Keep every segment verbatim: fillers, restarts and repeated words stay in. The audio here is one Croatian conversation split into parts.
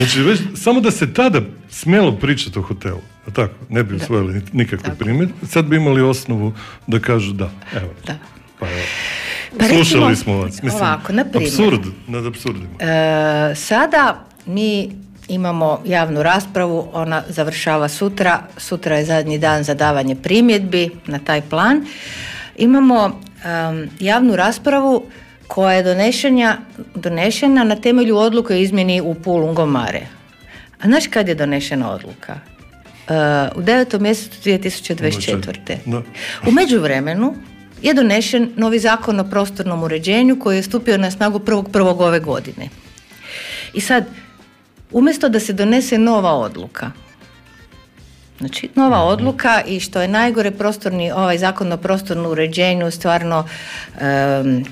Znači, već, samo da se tada smjelo pričati o hotelu, a tako, ne bi usvojili nikakve primjedbe, sad bi imali osnovu da kažu da, evo. Da. Pa evo. Pa Slušali recimo, smo vas. Mislim, ovako, na primjer, apsurd nad apsurdima. E, sada mi imamo javnu raspravu, ona završava sutra, sutra je zadnji dan za davanje primjedbi na taj plan. Imamo um, javnu raspravu koja je donešena, donešena na temelju odluke o izmjeni U P U Lungomare. A znaš kad je donešena odluka? Uh, u devetom mjesecu dvije tisuće dvadeset četvrte. Da. U međuvremenu je donešen novi zakon o prostornom uređenju koji je stupio na snagu prvog prvog ove godine. I sad, umjesto da se donese nova odluka, znači nova odluka i što je najgore, prostorni, ovaj zakon o prostornom uređenju stvarno um,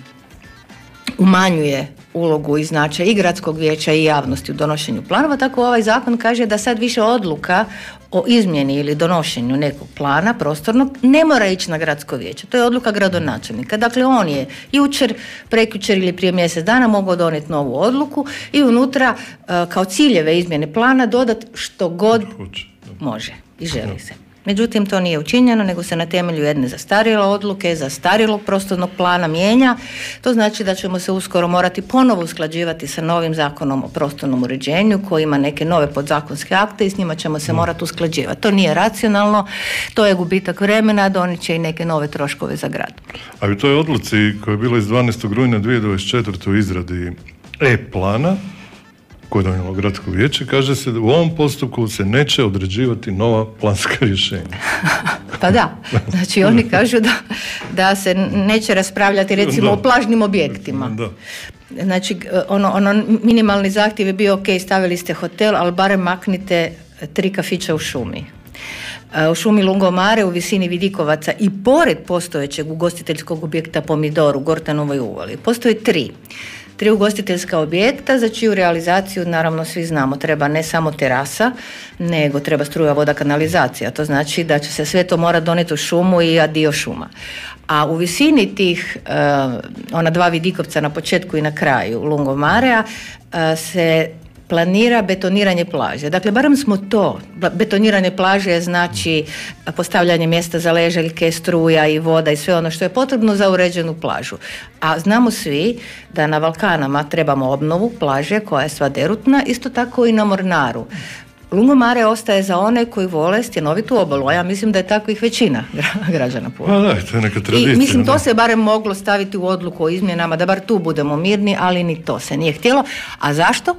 umanjuje ulogu i značaj i gradskog vijeća i javnosti u donošenju planova, tako ovaj zakon kaže da sad više odluka o izmjeni ili donošenju nekog plana prostornog ne mora ići na gradsko vijeće. To je odluka gradonačelnika. Dakle, on je jučer, prekjučer ili prije mjesec dana mogao donijeti novu odluku i unutra kao ciljeve izmjene plana dodati što god može i želi se. Međutim, to nije učinjeno, nego se na temelju jedne zastarjele odluke, zastarjelog prostornog plana mijenja. To znači da ćemo se uskoro morati ponovo usklađivati sa novim zakonom o prostornom uređenju koji ima neke nove podzakonske akte i s njima ćemo se morati usklađivati. To nije racionalno, to je gubitak vremena, donijet će i neke nove troškove za grad. A u toj odluci koja je bila iz dvanaestog rujna dvije tisuće dvadeset četvrte u izradi E-plana, koje je donijelo gradsko vijeće, kaže se da u ovom postupku se neće određivati nova planska rješenja. Pa da, znači oni kažu da, da se neće raspravljati recimo da. o plažnim objektima. Da. Znači ono, ono minimalni zahtjev je bio ok, stavili ste hotel, ali barem maknite tri kafića u šumi. U šumi Lungomare u visini Vidikovaca i pored postojećeg ugostiteljskog objekta Pomidor u Gortanovoj uvali postoje tri. Tri ugostiteljska objekta za čiju realizaciju, naravno svi znamo, treba ne samo terasa, nego treba struja, voda, kanalizacija. To znači da će se sve to morati donijeti u šumu i dio šuma. A u visini tih, uh, ona dva Vidikovca na početku i na kraju Lungomarea, uh, se planira betoniranje plaže. Dakle, barem smo to. Betoniranje plaže znači postavljanje mjesta za ležaljke, struja i voda i sve ono što je potrebno za uređenu plažu. A znamo svi da na Valkanama trebamo obnovu plaže koja je sva derutna, isto tako i na Mornaru. Lungomare ostaje za one koji vole stjenovitu obalu, a ja mislim da je takvih većina građana Pule. Pa da, to je neka tradicija. I mislim, to se barem moglo staviti u odluku o izmjenama, da bar tu budemo mirni, ali ni to se nije htjelo. A zašto?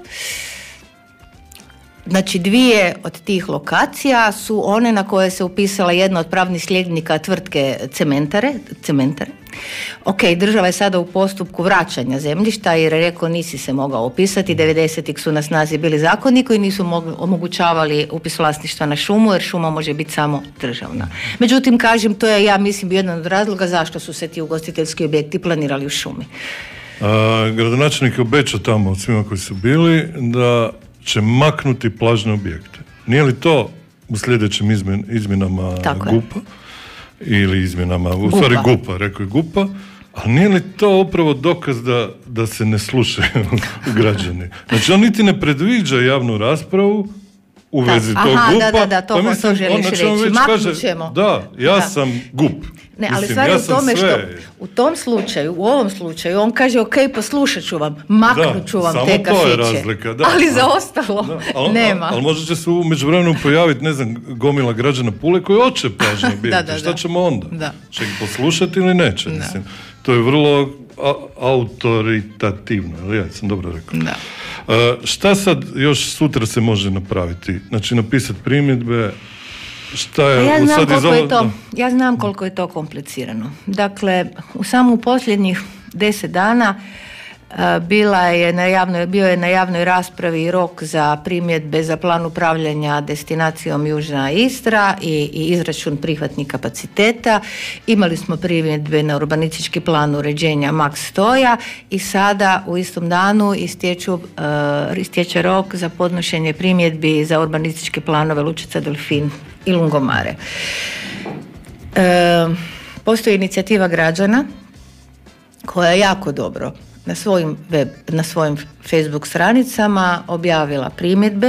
Znači, dvije od tih lokacija su one na koje se upisala jedna od pravnih sljednika tvrtke Cementare. Cementare. Ok, država je sada u postupku vraćanja zemljišta jer je rekao nisi se mogao upisati, devedesetih su na snazi bili zakoni koji nisu mogli, omogućavali upis vlasništva na šumu jer šuma može biti samo državna. Međutim, kažem, to je, ja mislim, jedan od razloga zašto su se ti ugostiteljski objekti planirali u šumi. A, gradonačelnik je obećao tamo od svima koji su bili da će maknuti plažne objekte. Nije li to u sljedećim izmjen, izmjenama G U P-a ili izmjenama, u stvari G U P-a, rekao je G U P-a, ali nije li to upravo dokaz da, da se ne slušaju građani? Znači, on niti ne predviđa javnu raspravu u vezi da, tog aha, G U P-a. Da, da, da, to, pa mislim, to želiš on, reći. Već kaže, da, ja da. sam G U P. Ne, ali mislim, stvar je ja u tome sve. što u tom slučaju, u ovom slučaju, on kaže ok, poslušat ću vam, maknut ću vam da, te kafiće. Samo to je razlika, da. Ali za ostalo da, ali, nema. Ali možda će se u međuvremenu pojaviti, ne znam, gomila građana Pule koji hoće plažne objekte. da, da, Šta da. ćemo onda? Da. Će ih poslušati ili neće? Mislim, to je vrlo a, autoritativno. Ja sam dobro rekao. Da. Uh, šta sad još sutra se može napraviti? Znači, napisati primjedbe. Šta je, ja, znam sad koliko iz... je to, ja znam koliko je to komplicirano. Dakle, u samo u posljednjih deset dana uh, bila je na javnoj, bio je na javnoj raspravi rok za primjedbe za plan upravljanja destinacijom Južna Istra i, i izračun prihvatnih kapaciteta. Imali smo primjedbe na urbanistički plan uređenja Max Stoja i sada u istom danu istječu, uh, istječe rok za podnošenje primjedbi za urbanističke planove Lučica Delfin i Lungomare. E, postoji inicijativa građana koja jako dobro na svojim web, na svojim Facebook stranicama objavila primjedbe